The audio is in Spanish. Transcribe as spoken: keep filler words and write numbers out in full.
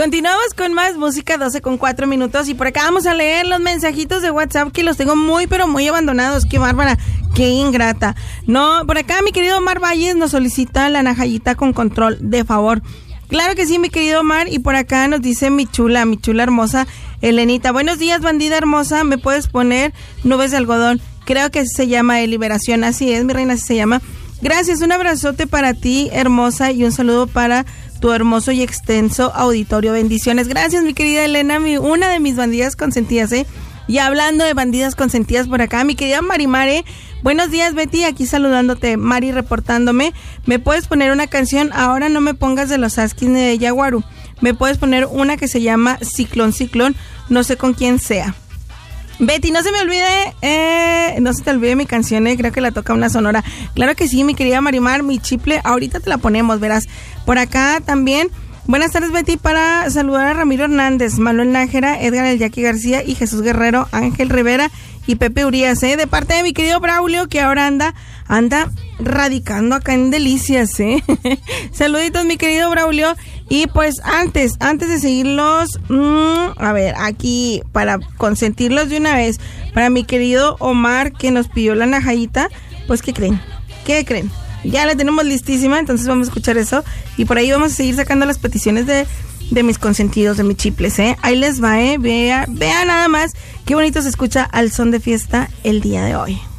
Continuamos con más música, doce con cuatro minutos. Y por acá vamos a leer los mensajitos de WhatsApp que los tengo muy, pero muy abandonados. Qué bárbara, qué ingrata. No, por acá mi querido Omar Valles nos solicita la najayita con control, de favor. Claro que sí, mi querido Omar. Y por acá nos dice mi chula, mi chula hermosa, Elenita. Buenos días, bandida hermosa. ¿Me puedes poner Nubes de Algodón? Creo que se llama de Liberación. Así es, mi reina, así se llama. Gracias, un abrazote para ti, hermosa, y un saludo para tu hermoso y extenso auditorio. Bendiciones. Gracias, mi querida Elena, mi, una de mis bandidas consentidas, ¿eh? Y hablando de bandidas consentidas por acá, mi querida Marimare. Buenos días, Betty, aquí saludándote. Mari reportándome. ¿Me puedes poner una canción? Ahora no me pongas de los Askins de Yaguaru. ¿Me puedes poner una que se llama Ciclón, Ciclón? No sé con quién sea. Betty, no se me olvide, eh, no se te olvide mi canción, eh, creo que la toca una sonora. Claro que sí, mi querida Marimar, mi chiple, ahorita te la ponemos, verás. Por acá también, buenas tardes, Betty, para saludar a Ramiro Hernández, Manuel Nájera, Edgar El Jackie García y Jesús Guerrero, Ángel Rivera y Pepe Urias, eh, de parte de mi querido Braulio, que ahora anda, anda radicando acá en Delicias, eh. Saluditos, mi querido Braulio. Y pues antes, antes de seguirlos, mmm, a ver, aquí para consentirlos de una vez, para mi querido Omar que nos pidió la najayita, pues ¿qué creen? ¿Qué creen? Ya la tenemos listísima, entonces vamos a escuchar eso y por ahí vamos a seguir sacando las peticiones de, de mis consentidos, de mis chiples, ¿eh? Ahí les va, ¿eh? Vea, vea nada más qué bonito se escucha al son de fiesta el día de hoy.